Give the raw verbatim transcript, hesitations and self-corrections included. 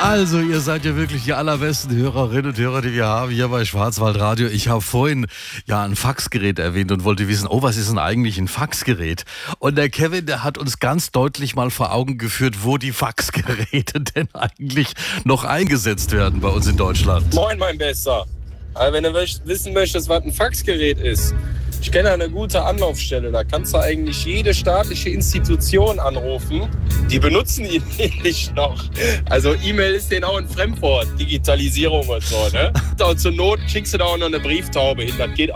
Also, ihr seid ja wirklich die allerbesten Hörerinnen und Hörer, die wir haben hier bei Schwarzwaldradio. Ich habe vorhin ja ein Faxgerät erwähnt und wollte wissen, oh, was ist denn eigentlich ein Faxgerät? Und der Kevin, der hat uns ganz deutlich mal vor Augen geführt, wo die Faxgeräte denn eigentlich noch eingesetzt werden bei uns in Deutschland. Moin, mein Bester. Also, wenn du wissen möchtest, was ein Faxgerät ist, ich kenne eine gute Anlaufstelle. Da kannst du eigentlich jede staatliche Institution anrufen. Die benutzen ihn nicht noch. Also E-Mail ist denen auch ein Fremdwort. Digitalisierung und so, ne? Und zur Not schickst du da auch noch eine Brieftaube hin. Das geht